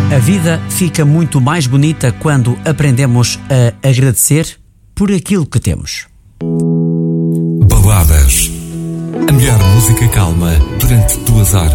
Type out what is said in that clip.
A vida fica muito mais bonita quando aprendemos a agradecer por aquilo que temos. Baladas. A melhor música calma durante 2 horas.